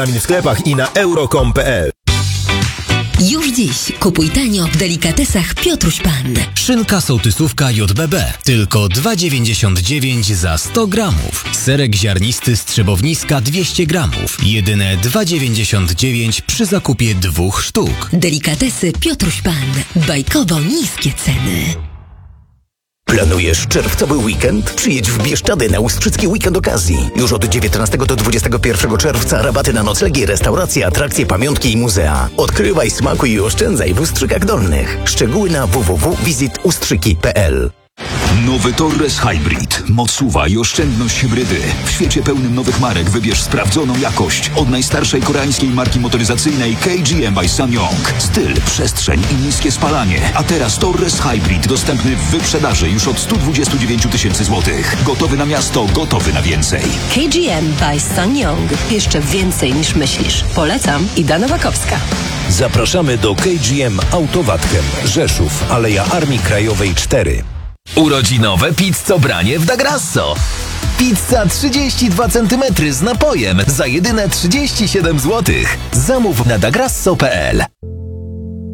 w sklepach i na euro.com.pl. Już dziś kupuj tanio w delikatesach Piotruś Pan. Szynka sołtysówka JBB tylko 2,99 za 100 gramów. Serek ziarnisty Strzebowniska 200 gramów. Jedyne 2,99 przy zakupie 2 sztuk. Delikatesy Piotruś Pan. Bajkowo niskie ceny. Planujesz czerwcowy weekend? Przyjedź w Bieszczady na Ustrzycki Weekend Okazji. Już od 19 do 21 czerwca rabaty na noclegi, restauracje, atrakcje, pamiątki i muzea. Odkrywaj, smakuj i oszczędzaj w Ustrzykach Dolnych. Szczegóły na www.visitustrzyki.pl. Nowy Torres Hybrid. Moc SUV i oszczędność hybrydy. W świecie pełnym nowych marek wybierz sprawdzoną jakość od najstarszej koreańskiej marki motoryzacyjnej KGM by SsangYong. Styl, przestrzeń i niskie spalanie. A teraz Torres Hybrid dostępny w wyprzedaży już od 129 000 złotych. Gotowy na miasto, gotowy na więcej. KGM by SsangYong. Jeszcze więcej niż myślisz. Polecam. Ida Nowakowska. Zapraszamy do KGM Autowatchem, Rzeszów, Aleja Armii Krajowej 4. Urodzinowe pizzobranie w Da Grasso. Pizza 32 cm z napojem za jedyne 37 zł. Zamów na dagrasso.pl.